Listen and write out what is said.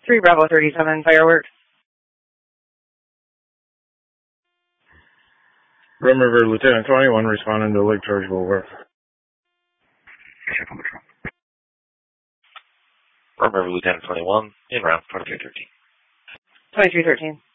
3 Bravo 37, fireworks. Rum River Lieutenant 21 responding to Lake George Boulevard. Rum River Lieutenant 21, in route 2313. 2313.